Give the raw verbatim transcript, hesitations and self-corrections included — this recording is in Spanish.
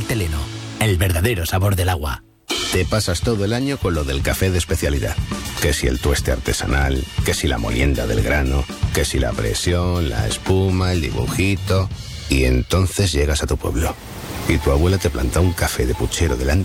Teleno. El verdadero sabor del agua. Te pasas todo el año con lo del café de especialidad. Que si el tueste artesanal, que si la molienda del grano, que si la presión, la espuma, el dibujito... Y entonces llegas a tu pueblo. Y tu abuela te planta un café de puchero delante